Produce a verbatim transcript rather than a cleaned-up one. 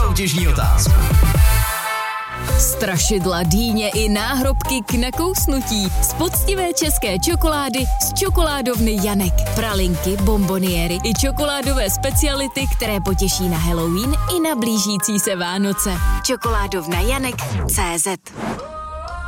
soutěžní otázku. Strašidla, dýně i náhrobky k nakousnutí z poctivé české čokolády z čokoládovny Janek. Pralinky, bomboniéry i čokoládové speciality, které potěší na Halloween i na blížící se Vánoce. Čokoládovna Janek tečka cé zet